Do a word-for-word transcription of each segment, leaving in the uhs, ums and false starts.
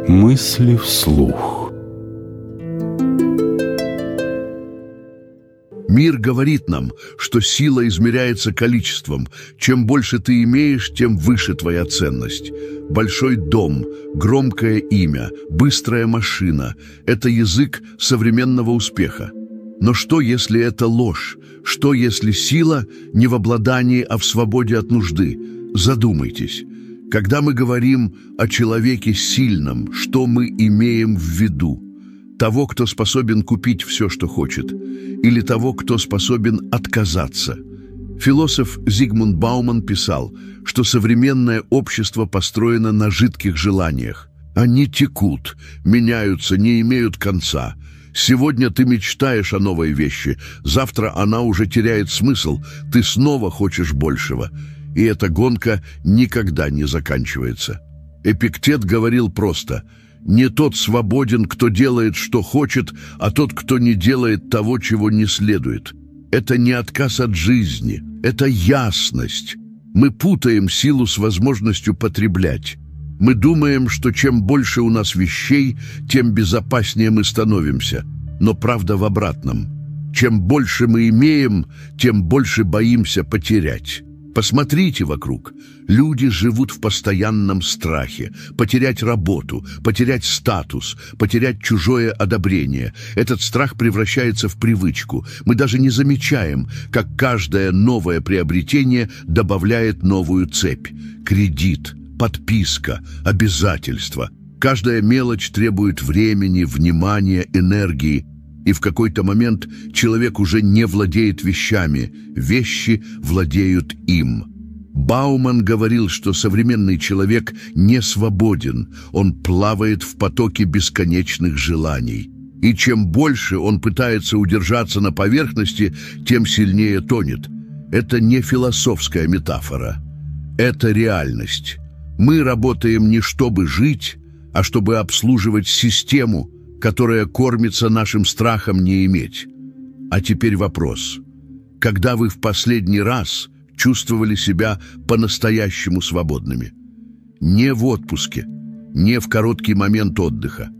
Мысли вслух. Мир говорит нам, что сила измеряется количеством. Чем больше ты имеешь, тем выше твоя ценность. Большой дом, громкое имя, быстрая машина – это язык современного успеха. Но что, если это ложь? Что, если сила не в обладании, а в свободе от нужды? Задумайтесь. Когда мы говорим о человеке сильном, что мы имеем в виду? Того, кто способен купить все, что хочет, или того, кто способен отказаться? Философ Зигмунд Бауман писал, что современное общество построено на жидких желаниях. Они текут, меняются, не имеют конца. Сегодня ты мечтаешь о новой вещи, завтра она уже теряет смысл, ты снова хочешь большего. И эта гонка никогда не заканчивается. Эпиктет говорил просто: «Не тот свободен, кто делает, что хочет, а тот, кто не делает того, чего не следует». Это не отказ от жизни, это ясность. Мы путаем силу с возможностью потреблять. Мы думаем, что чем больше у нас вещей, тем безопаснее мы становимся. Но правда в обратном. Чем больше мы имеем, тем больше боимся потерять. Посмотрите вокруг. Люди живут в постоянном страхе. Потерять работу, потерять статус, потерять чужое одобрение. Этот страх превращается в привычку. Мы даже не замечаем, как каждое новое приобретение добавляет новую цепь. Кредит, подписка, обязательства. Каждая мелочь требует времени, внимания, энергии. И в какой-то момент человек уже не владеет вещами, вещи владеют им. Бауман говорил, что современный человек не свободен, он плавает в потоке бесконечных желаний. И чем больше он пытается удержаться на поверхности, тем сильнее тонет. Это не философская метафора, это реальность. Мы работаем не чтобы жить, а чтобы обслуживать систему, которая кормится нашим страхом не иметь. А теперь вопрос. Когда вы в последний раз чувствовали себя по-настоящему свободными? Не в отпуске, не в короткий момент отдыха,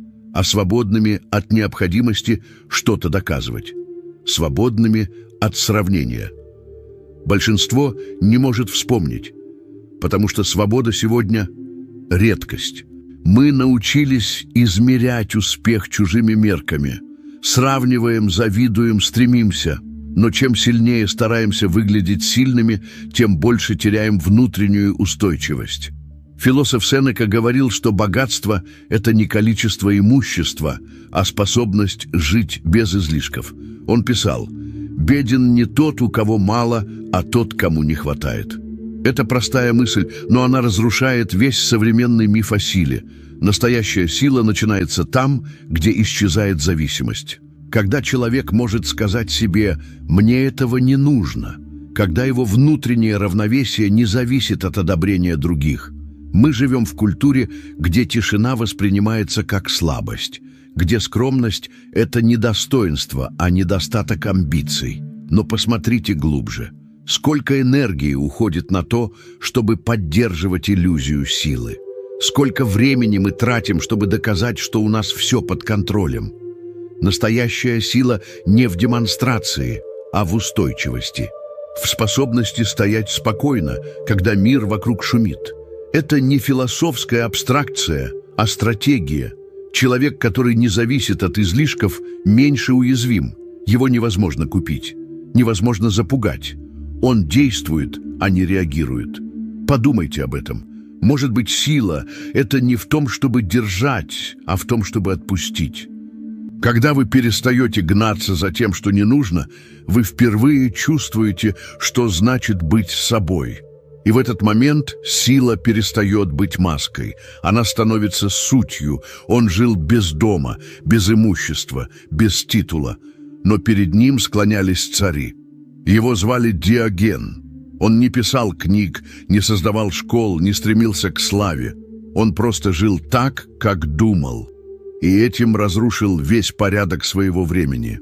а свободными от необходимости что-то доказывать, свободными от сравнения. Большинство не может вспомнить, потому что свобода сегодня – редкость. Мы научились измерять успех чужими мерками. Сравниваем, завидуем, стремимся. Но чем сильнее стараемся выглядеть сильными, тем больше теряем внутреннюю устойчивость. Философ Сенека говорил, что богатство – это не количество имущества, а способность жить без излишков. Он писал: «Беден не тот, у кого мало, а тот, кому не хватает». Это простая мысль, но она разрушает весь современный миф о силе. Настоящая сила начинается там, где исчезает зависимость. Когда человек может сказать себе «мне этого не нужно», когда его внутреннее равновесие не зависит от одобрения других. Мы живем в культуре, где тишина воспринимается как слабость, где скромность – это не достоинство, а недостаток амбиций. Но посмотрите глубже. Сколько энергии уходит на то, чтобы поддерживать иллюзию силы? Сколько времени мы тратим, чтобы доказать, что у нас все под контролем? Настоящая сила не в демонстрации, а в устойчивости. В способности стоять спокойно, когда мир вокруг шумит. Это не философская абстракция, а стратегия. Человек, который не зависит от излишков, меньше уязвим. Его невозможно купить, невозможно запугать. Он действует, а не реагирует. Подумайте об этом. Может быть, сила – это не в том, чтобы держать, а в том, чтобы отпустить. Когда вы перестаете гнаться за тем, что не нужно, вы впервые чувствуете, что значит быть собой. И в этот момент сила перестает быть маской. Она становится сутью. Он жил без дома, без имущества, без титула. Но перед ним склонялись цари. Его звали Диоген. Он не писал книг, не создавал школ, не стремился к славе. Он просто жил так, как думал. И этим разрушил весь порядок своего времени.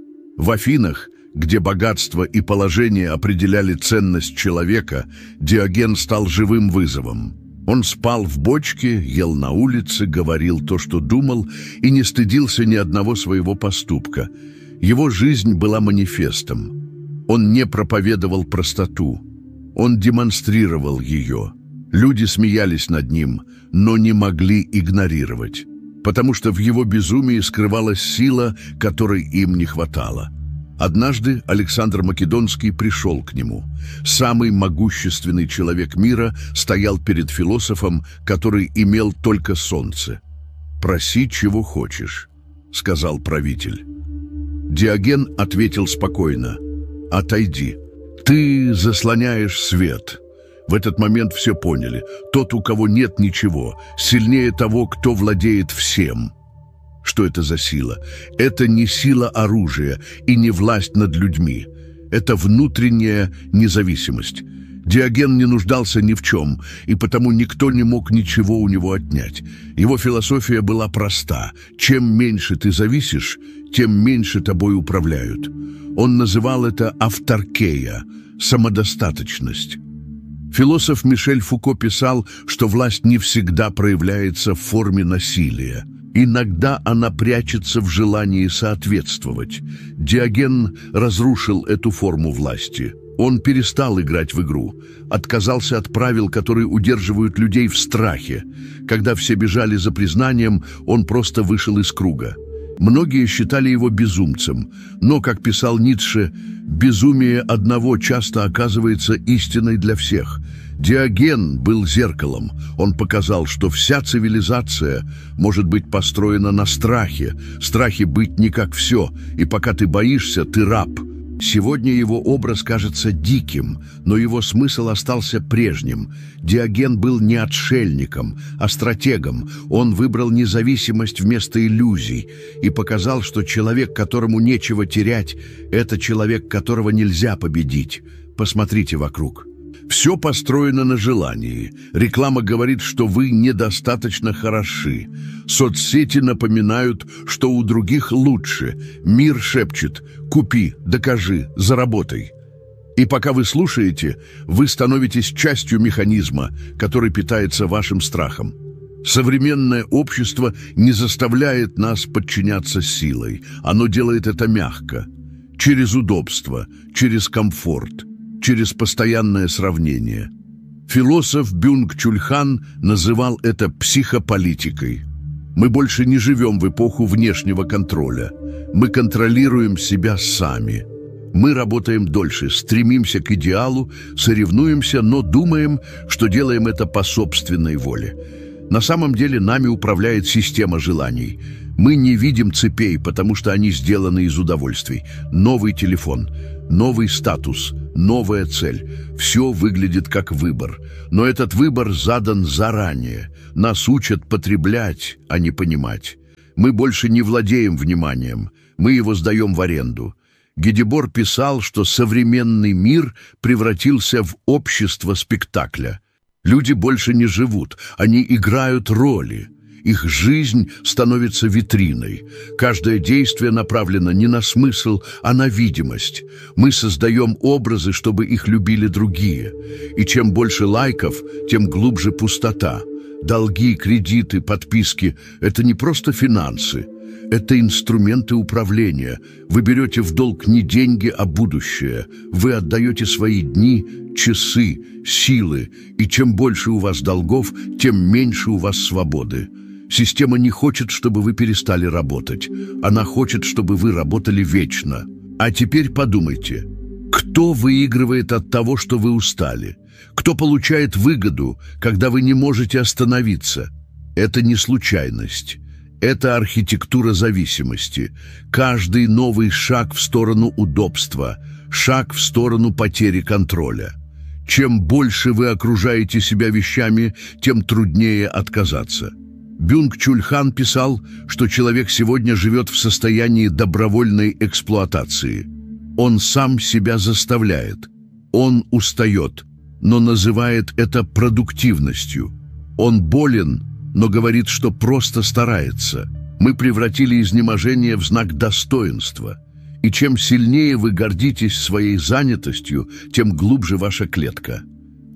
В Афинах, где богатство и положение определяли ценность человека, Диоген стал живым вызовом. Он спал в бочке, ел на улице, говорил то, что думал, и не стыдился ни одного своего поступка. Его жизнь была манифестом. Он не проповедовал простоту. Он демонстрировал ее. Люди смеялись над ним, но не могли игнорировать, потому что в его безумии скрывалась сила, которой им не хватало. Однажды Александр Македонский пришел к нему. Самый могущественный человек мира стоял перед философом, который имел только солнце. «Проси, чего хочешь», — сказал правитель. Диоген ответил спокойно: «Отойди. Ты заслоняешь свет». В этот момент все поняли. Тот, у кого нет ничего, сильнее того, кто владеет всем. Что это за сила? Это не сила оружия и не власть над людьми. Это внутренняя независимость. Диоген не нуждался ни в чем, и потому никто не мог ничего у него отнять. Его философия была проста. Чем меньше ты зависишь, тем меньше тобой управляют. Он называл это авторкея, самодостаточность. Философ Мишель Фуко писал, что власть не всегда проявляется в форме насилия. Иногда она прячется в желании соответствовать. Диоген разрушил эту форму власти. Он перестал играть в игру, отказался от правил, которые удерживают людей в страхе. Когда все бежали за признанием, он просто вышел из круга. Многие считали его безумцем, но, как писал Ницше, безумие одного часто оказывается истиной для всех. Диоген был зеркалом. Он показал, что вся цивилизация может быть построена на страхе, страхе быть не как все, и пока ты боишься, ты раб. Сегодня его образ кажется диким, но его смысл остался прежним. Диоген был не отшельником, а стратегом. Он выбрал независимость вместо иллюзий и показал, что человек, которому нечего терять, это человек, которого нельзя победить. Посмотрите вокруг. Все построено на желании. Реклама говорит, что вы недостаточно хороши. Соцсети напоминают, что у других лучше. Мир шепчет: купи, докажи, заработай. И пока вы слушаете, вы становитесь частью механизма, который питается вашим страхом. Современное общество не заставляет нас подчиняться силой. Оно делает это мягко, через удобство, через комфорт, через постоянное сравнение. Философ Бюнг-Чуль Хан называл это психополитикой. Мы больше не живем в эпоху внешнего контроля. Мы контролируем себя сами. Мы работаем дольше, стремимся к идеалу, соревнуемся, но думаем, что делаем это по собственной воле. На самом деле нами управляет система желаний. Мы не видим цепей, потому что они сделаны из удовольствий. Новый телефон, новый статус, новая цель. Все выглядит как выбор. Но этот выбор задан заранее. Нас учат потреблять, а не понимать. Мы больше не владеем вниманием. Мы его сдаем в аренду. Гедебор писал, что современный мир превратился в общество спектакля. Люди больше не живут, они играют роли. Их жизнь становится витриной. Каждое действие направлено не на смысл, а на видимость. Мы создаем образы, чтобы их любили другие. И чем больше лайков, тем глубже пустота. Долги, кредиты, подписки – это не просто финансы. Это инструменты управления. Вы берете в долг не деньги, а будущее. Вы отдаете свои дни, часы, силы. И чем больше у вас долгов, тем меньше у вас свободы. Система не хочет, чтобы вы перестали работать. Она хочет, чтобы вы работали вечно. А теперь подумайте, кто выигрывает от того, что вы устали? Кто получает выгоду, когда вы не можете остановиться? Это не случайность. Это архитектура зависимости. Каждый новый шаг в сторону удобства, шаг в сторону потери контроля. Чем больше вы окружаете себя вещами, тем труднее отказаться. Бюнг-Чуль Хан писал, что человек сегодня живет в состоянии добровольной эксплуатации. Он сам себя заставляет. Он устает, но называет это продуктивностью. Он болен, но говорит, что просто старается. Мы превратили изнеможение в знак достоинства. И чем сильнее вы гордитесь своей занятостью, тем глубже ваша клетка.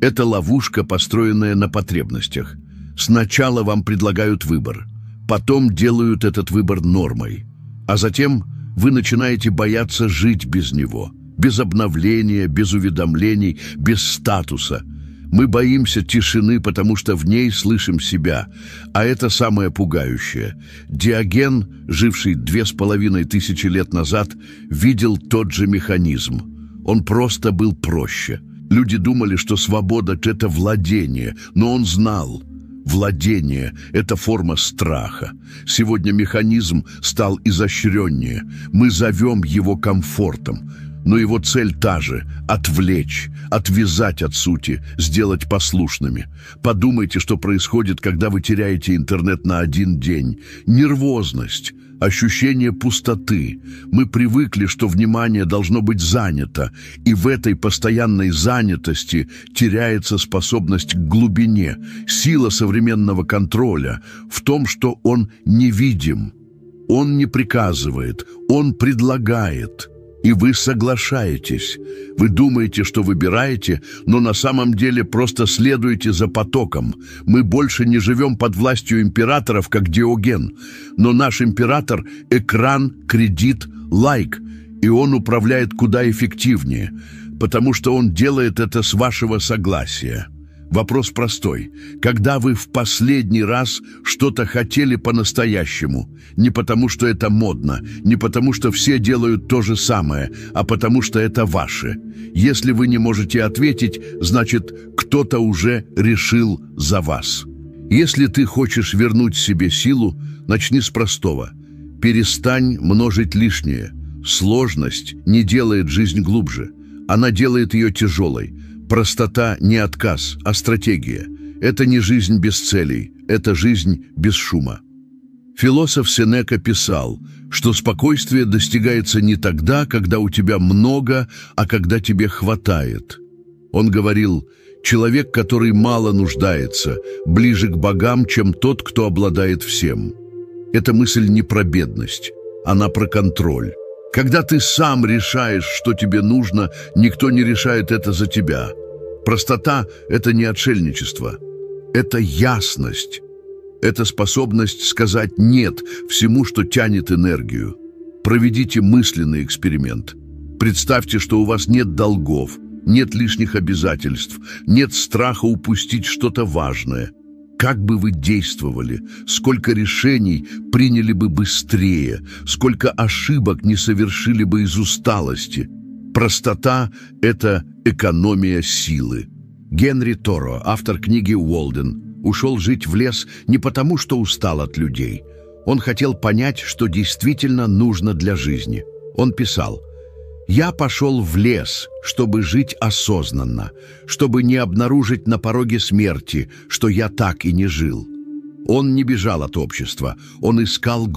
Это ловушка, построенная на потребностях. Сначала вам предлагают выбор, потом делают этот выбор нормой, а затем вы начинаете бояться жить без него, без обновления, без уведомлений, без статуса. Мы боимся тишины, потому что в ней слышим себя, а это самое пугающее. Диоген, живший две с половиной тысячи лет назад, видел тот же механизм. Он просто был проще. Люди думали, что свобода — это владение, но он знал. Владение — это форма страха. Сегодня механизм стал изощреннее. Мы зовем его комфортом. Но его цель та же – отвлечь, отвязать от сути, сделать послушными. Подумайте, что происходит, когда вы теряете интернет на один день. Нервозность, ощущение пустоты. Мы привыкли, что внимание должно быть занято, и в этой постоянной занятости теряется способность к глубине. Сила современного контроля в том, что он невидим. Он не приказывает, он предлагает. И вы соглашаетесь. Вы думаете, что выбираете, но на самом деле просто следуете за потоком. Мы больше не живем под властью императоров, как Диоген. Но наш император – экран, кредит, лайк. И он управляет куда эффективнее, потому что он делает это с вашего согласия. Вопрос простой. Когда вы в последний раз что-то хотели по-настоящему? Не потому, что это модно, не потому, что все делают то же самое, а потому, что это ваше. Если вы не можете ответить, значит, кто-то уже решил за вас. Если ты хочешь вернуть себе силу, начни с простого. Перестань множить лишнее. Сложность не делает жизнь глубже. Она делает ее тяжелой. Простота не отказ, а стратегия. Это не жизнь без целей, это жизнь без шума. Философ Сенека писал, что спокойствие достигается не тогда, когда у тебя много, а когда тебе хватает. Он говорил, человек, который мало нуждается, ближе к богам, чем тот, кто обладает всем. Эта мысль не про бедность, она про контроль. Когда ты сам решаешь, что тебе нужно, никто не решает это за тебя. Простота – это не отшельничество, это ясность. Это способность сказать «нет» всему, что тянет энергию. Проведите мысленный эксперимент. Представьте, что у вас нет долгов, нет лишних обязательств, нет страха упустить что-то важное. Как бы вы действовали, сколько решений приняли бы быстрее, сколько ошибок не совершили бы из усталости. Простота – это экономия силы. Генри Торо, автор книги «Уолден», ушел жить в лес не потому, что устал от людей. Он хотел понять, что действительно нужно для жизни. Он писал: «Я пошел в лес, чтобы жить осознанно, чтобы не обнаружить на пороге смерти, что я так и не жил». Он не бежал от общества, он искал